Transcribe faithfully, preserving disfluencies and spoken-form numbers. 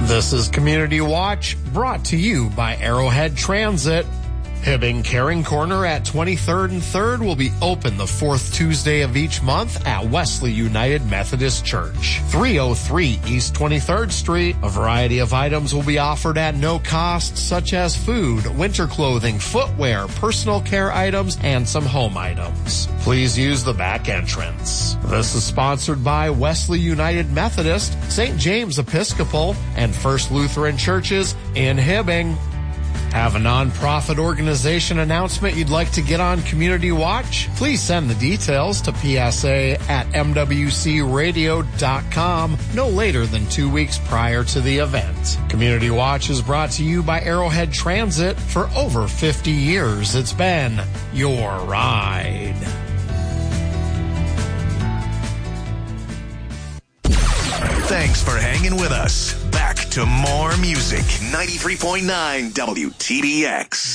This is Community Watch, brought to you by Arrowhead Transit. Hibbing Caring Corner at twenty-third and third will be open the fourth Tuesday of each month at Wesley United Methodist Church, three oh three East twenty-third Street. A variety of items will be offered at no cost, such as food, winter clothing, footwear, personal care items, and some home items. Please use the back entrance. This is sponsored by Wesley United Methodist, Saint James Episcopal, and First Lutheran Churches in Hibbing. Have a nonprofit organization announcement you'd like to get on Community Watch? Please send the details to P S A at M W C radio dot com no later than two weeks prior to the event. Community Watch is brought to you by Arrowhead Transit. For over fifty years, it's been your ride. Thanks for hanging with us. Back to more music. ninety-three point nine W T D X.